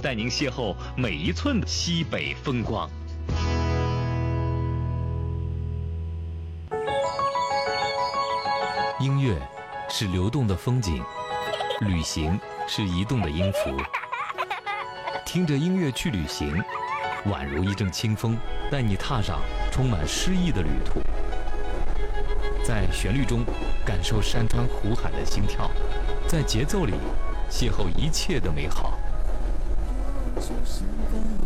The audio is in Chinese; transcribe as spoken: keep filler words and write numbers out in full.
带您邂逅每一寸的西北风光。 音乐是流动的风景，旅行是移动的音符。听着音乐去旅行，宛如一阵清风，带你踏上充满诗意的旅途。在旋律中感受山川湖海的心跳，在节奏里邂逅一切的美好。